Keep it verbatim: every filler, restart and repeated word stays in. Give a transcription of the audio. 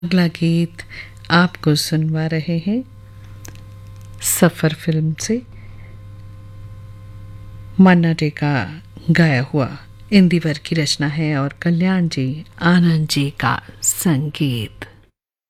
अगला गीत आपको सुनवा रहे हैं सफ़र फिल्म से मन्ना डे का गाया हुआ। इंदिवर की रचना है और कल्याण जी आनंद जी का संगीत।